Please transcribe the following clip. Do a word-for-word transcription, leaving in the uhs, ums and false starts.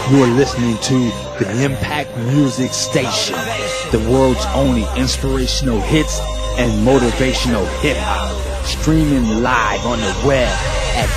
You are listening to the Impact Music Station, the world's only inspirational hits and motivational hip hop, streaming live on the web at